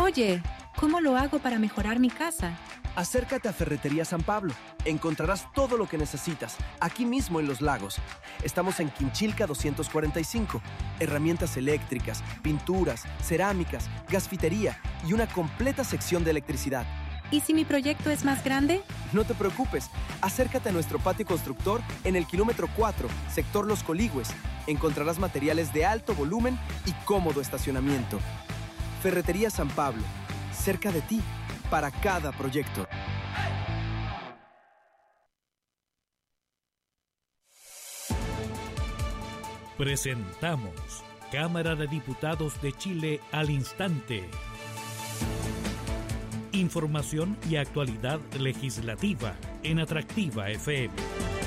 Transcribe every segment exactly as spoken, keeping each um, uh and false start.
Oye, ¿cómo lo hago para mejorar mi casa? Acércate a Ferretería San Pablo. Encontrarás todo lo que necesitas, aquí mismo en Los Lagos. Estamos en Quinchilca doscientos cuarenta y cinco. Herramientas eléctricas, pinturas, cerámicas, gasfitería y una completa sección de electricidad. ¿Y si mi proyecto es más grande? No te preocupes. Acércate a nuestro patio constructor en el kilómetro cuatro, sector Los Coligües. Encontrarás materiales de alto volumen y cómodo estacionamiento. Ferretería San Pablo, cerca de ti, para cada proyecto. Presentamos Cámara de Diputados de Chile al instante. Información y actualidad legislativa en Atractiva F M.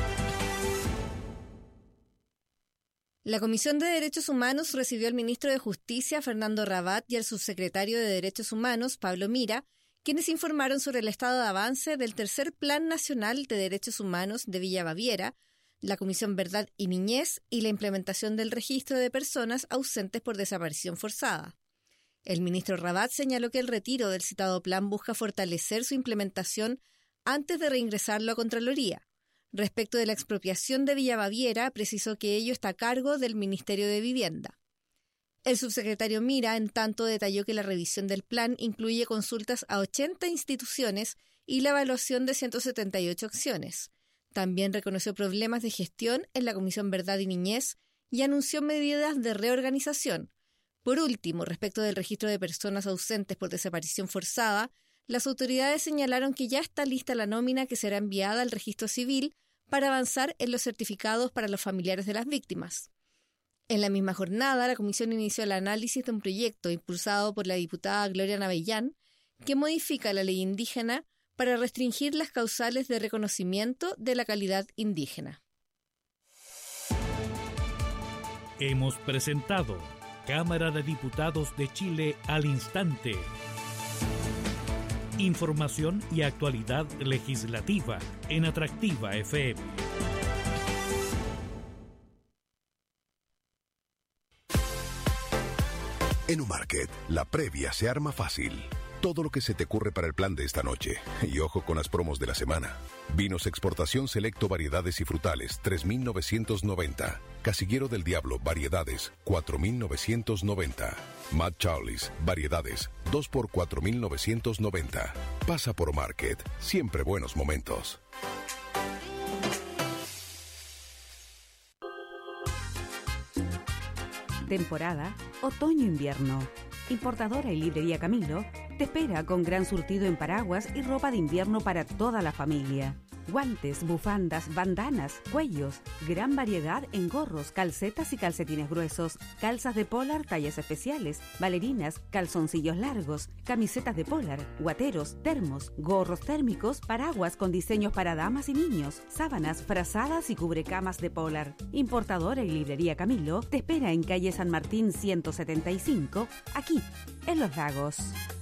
La Comisión de Derechos Humanos recibió al ministro de Justicia, Fernando Rabat, y al subsecretario de Derechos Humanos, Pablo Mira, quienes informaron sobre el estado de avance del tercer Plan Nacional de Derechos Humanos de Villa Baviera, la Comisión Verdad y Niñez y la implementación del registro de personas ausentes por desaparición forzada. El ministro Rabat señaló que el retiro del citado plan busca fortalecer su implementación antes de reingresarlo a Contraloría. Respecto de la expropiación de Villa Baviera, precisó que ello está a cargo del Ministerio de Vivienda. El subsecretario Mira, en tanto, detalló que la revisión del plan incluye consultas a ochenta instituciones y la evaluación de ciento setenta y ocho acciones. También reconoció problemas de gestión en la Comisión Verdad y Niñez y anunció medidas de reorganización. Por último, respecto del registro de personas ausentes por desaparición forzada, las autoridades señalaron que ya está lista la nómina que será enviada al registro civil para avanzar en los certificados para los familiares de las víctimas. En la misma jornada, la comisión inició el análisis de un proyecto impulsado por la diputada Gloria Navellán que modifica la ley indígena para restringir las causales de reconocimiento de la calidad indígena. Hemos presentado Cámara de Diputados de Chile al instante. Información y actualidad legislativa en Atractiva F M. En Umarket, la previa se arma fácil. Todo lo que se te ocurre para el plan de esta noche. Y ojo con las promos de la semana. Vinos Exportación Selecto Variedades y Frutales, tres mil novecientos noventa. Casillero del Diablo Variedades, cuatro mil novecientos noventa. Mad Charlie's Variedades, dos por cuatro mil novecientos noventa. Pasa por Market, siempre buenos momentos. Temporada otoño-invierno. Importadora y librería Camilo te espera con gran surtido en paraguas y ropa de invierno para toda la familia. Guantes, bufandas, bandanas, cuellos, gran variedad en gorros, calcetas y calcetines gruesos, calzas de polar tallas especiales, bailarinas, calzoncillos largos, camisetas de polar, guateros, termos, gorros térmicos, paraguas con diseños para damas y niños, sábanas, frazadas y cubrecamas de polar. Importadora y librería Camilo te espera en calle San Martín ciento setenta y cinco, aquí, en Los Lagos.